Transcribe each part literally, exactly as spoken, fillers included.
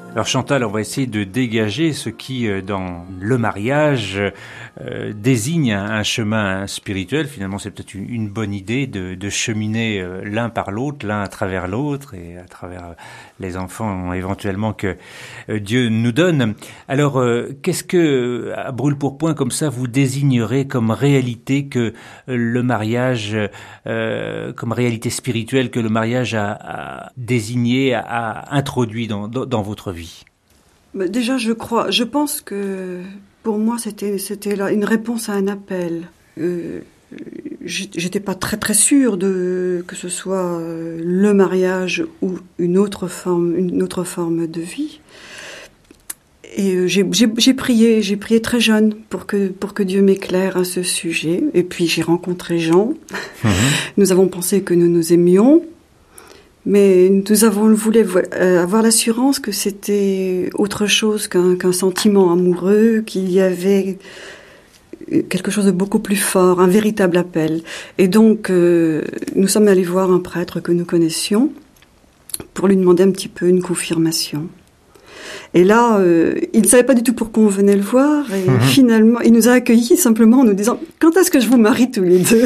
Alors Chantal, on va essayer de dégager ce qui, dans le mariage, euh, désigne un, un chemin spirituel. Finalement, c'est peut-être une, une bonne idée de, de cheminer l'un par l'autre, l'un à travers l'autre et à travers les enfants éventuellement que Dieu nous donne. Alors, euh, qu'est-ce que, à brûle-pourpoint comme ça, vous désignerez comme réalité que le mariage, euh, comme réalité spirituelle que le mariage a, a désigné, a, a introduit dans, dans, dans votre vie? Déjà, je crois, je pense que pour moi, c'était, c'était là une réponse à un appel. Euh, j'étais pas très très sûre de que ce soit le mariage ou une autre forme, une autre forme de vie. Et j'ai, j'ai, j'ai prié, j'ai prié très jeune pour que pour que Dieu m'éclaire à ce sujet. Et puis j'ai rencontré Jean. Mmh. Nous avons pensé que nous nous aimions. Mais nous avons voulu avoir l'assurance que c'était autre chose qu'un, qu'un sentiment amoureux, qu'il y avait quelque chose de beaucoup plus fort, un véritable appel. Et donc, euh, nous sommes allés voir un prêtre que nous connaissions pour lui demander un petit peu une confirmation. Et là, euh, il ne savait pas du tout pourquoi on venait le voir. Et mmh. finalement, il nous a accueillis simplement en nous disant « Quand est-ce que je vous marie tous les deux ?»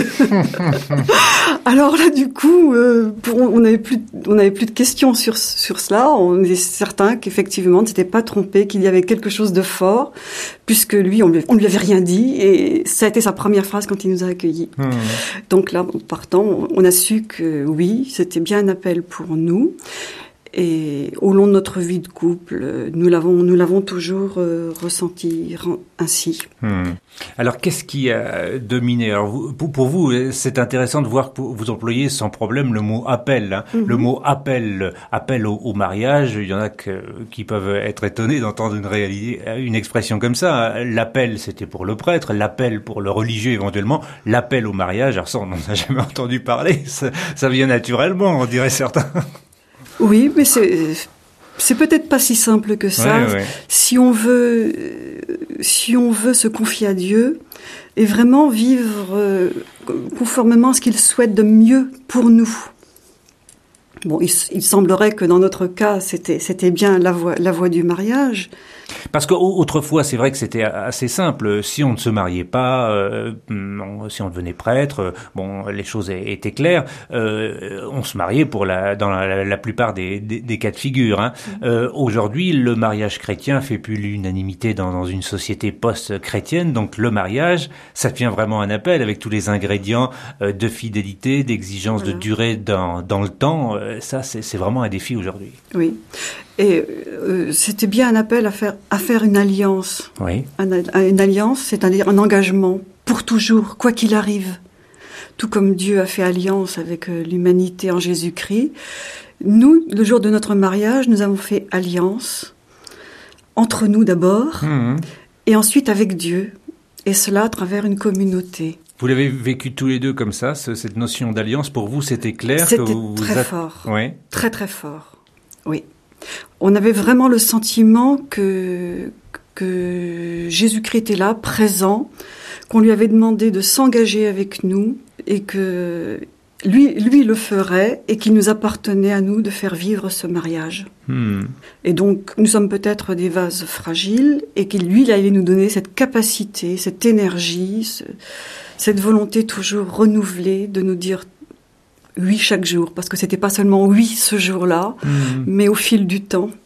Alors là, du coup, euh, pour, on n'avait plus, on n'avait plus de questions sur sur cela. On est certain qu'effectivement, on ne s'était pas trompé, qu'il y avait quelque chose de fort, puisque lui, on lui, on lui avait rien dit. Et ça a été sa première phrase quand il nous a accueillis. Mmh. Donc là, partant, on a su que oui, c'était bien un appel pour nous. Et au long de notre vie de couple, nous l'avons, nous l'avons toujours euh, ressenti ainsi. Hmm. Alors, qu'est-ce qui a dominé? Alors, vous, pour, pour vous, c'est intéressant de voir que vous employez sans problème le mot appel. Hein. Mm-hmm. Le mot appel, appel au, au mariage. Il y en a que, qui peuvent être étonnés d'entendre une réalité, une expression comme ça. L'appel, c'était pour le prêtre. L'appel pour le religieux, éventuellement. L'appel au mariage. Alors ça, on n'en a jamais entendu parler. Ça, ça vient naturellement, on dirait certains. Oui, mais c'est c'est peut-être pas si simple que ça. Ouais, ouais. Si on veut si on veut se confier à Dieu et vraiment vivre conformément à ce qu'il souhaite de mieux pour nous. Bon, il, il semblerait que dans notre cas, c'était c'était bien la voie la voie du mariage. Parce qu'autrefois, c'est vrai que c'était assez simple. Si on ne se mariait pas, euh, si on devenait prêtre, bon, les choses étaient claires. Euh, on se mariait pour la, dans la, la plupart des, des, des cas de figure. Hein. Euh, aujourd'hui, le mariage chrétien fait plus l'unanimité dans, dans une société post-chrétienne. Donc, le mariage, ça devient vraiment un appel avec tous les ingrédients de fidélité, d'exigence voilà. de durée dans, dans le temps. Ça, c'est, c'est vraiment un défi aujourd'hui. Oui. Et euh, c'était bien un appel à faire à faire une alliance. Oui. Un, une alliance, c'est-à-dire un engagement pour toujours, quoi qu'il arrive. Tout comme Dieu a fait alliance avec euh, l'humanité en Jésus-Christ, nous, le jour de notre mariage, nous avons fait alliance entre nous d'abord, mmh. et ensuite avec Dieu, et cela à travers une communauté. Vous l'avez vécu tous les deux comme ça, ce, cette notion d'alliance, pour vous, c'était clair? C'était que vous très vous a... fort. Oui. Très, très fort. Oui. On avait vraiment le sentiment que, que Jésus-Christ était là, présent, qu'on lui avait demandé de s'engager avec nous et que lui, lui le ferait et qu'il nous appartenait à nous de faire vivre ce mariage. Hmm. Et donc, nous sommes peut-être des vases fragiles et qu'il lui, il allait nous donner cette capacité, cette énergie, ce, cette volonté toujours renouvelée de nous dire oui chaque jour, parce que c'était pas seulement oui ce jour-là, mmh. mais au fil du temps.